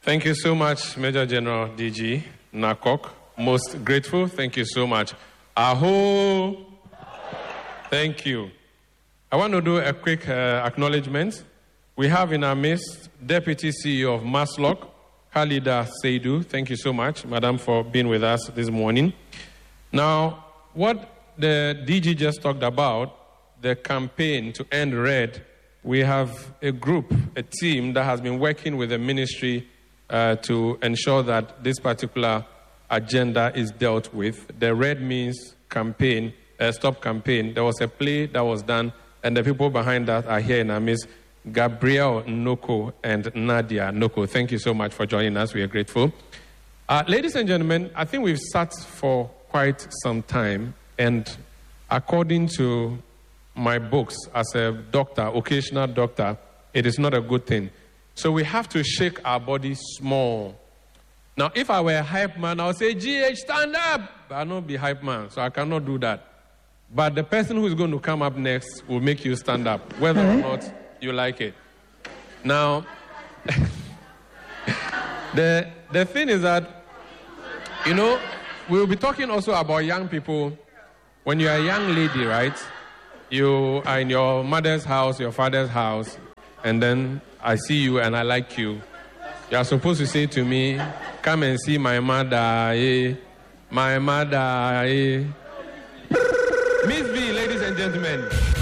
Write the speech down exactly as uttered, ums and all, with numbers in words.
Thank you so much, Major General D G Nakok. Most grateful. Thank you so much. Aho. Thank you. I want to do a quick uh, acknowledgement. We have in our midst Deputy C E O of Maslock, Khalida Seidu. Thank you so much, Madam, for being with us this morning. Now, what the D G just talked about, the campaign to end red, we have a group, a team that has been working with the ministry uh, to ensure that this particular agenda is dealt with. The red means campaign, uh, stop campaign. There was a play that was done, and the people behind that are here in our midst, Gabriel Noko and Nadia Noko. Thank you so much for joining us. We are grateful. Uh, ladies and gentlemen, I think we've sat for quite some time, and according to my books as a doctor, occasional doctor, it is not a good thing. So we have to shake our body small. Now, if I were a hype man, I would say, G H, stand up! But I don't be hype man, so I cannot do that. But the person who is going to come up next will make you stand up, whether or not you like it. Now, the, the thing is that, you know, we'll be talking also about young people. When you're a young lady, right? You are in your mother's house, your father's house, and then I see you and I like you. You are supposed to say to me, come and see my mother, eh? My mother, eh? Miss B, ladies and gentlemen.